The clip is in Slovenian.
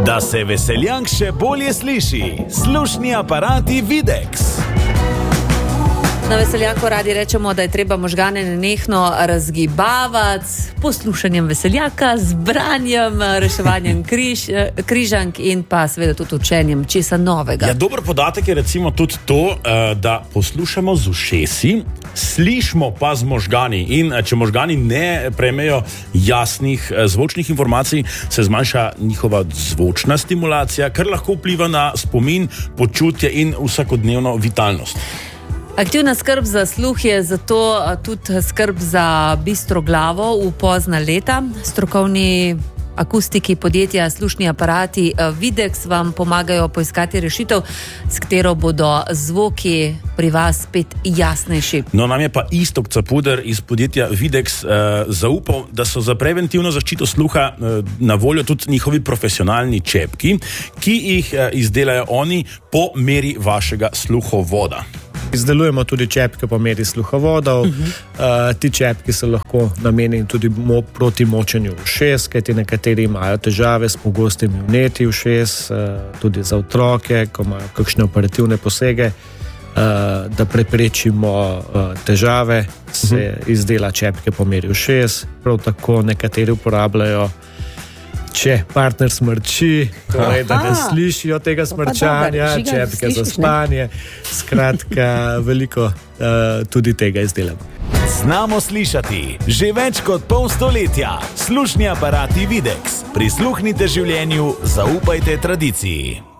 Da se veseljank še bolje sliši, slušni aparati Videx. Na Veseljanku radi rečemo, da je treba možgane nenehno razgibavati s poslušanjem Veseljaka, z branjem, reševanjem križank in pa seveda tudi učenjem česa novega. Ja, dober podatek je recimo tudi to, da poslušamo z ušesi, slišimo pa z možgani in če možgani ne prejmejo jasnih zvočnih informacij, se zmanjša njihova zvočna stimulacija, kar lahko vpliva na spomin, počutje in vsakodnevno vitalnost. Aktivna skrb za sluh je zato tudi skrb za bistro glavo v pozna leta. Strokovni akustiki podjetja Slušni aparati Videx vam pomagajo poiskati rešitev, s katero bodo zvoki pri vas spet jasnejši. No, nam je pa Iztok Capuder iz podjetja Videx zaupal, da so za preventivno zaščito sluha na voljo tudi njihovi profesionalni čepki, ki jih izdelajo oni po meri vašega sluhovoda. Izdelujemo tudi čepke po meri sluhovodov. Ti čepki so lahko namenjeni tudi proti močenju ušes, kajti nekateri imajo težave s pogostimi vnetji ušes, tudi za otroke, ko imajo kakšne operativne posege. Da preprečimo težave, se izdela čepke po meri ušes. Prav tako nekateri uporabljajo, če partner smrči, torej da ne slišijo tega smrčanja, čepke za spanje. Skratka, veliko tudi tega izdelamo. Znamo slišati že več kot pol stoletja. Slušni aparati Videx. Prisluhnite življenju, zaupajte tradiciji.